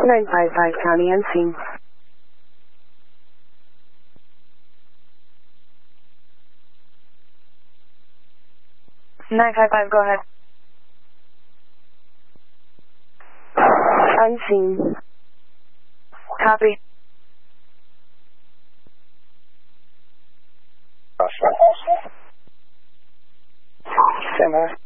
955 County unseen. 955, go ahead. Unseen. Copy. Stand by.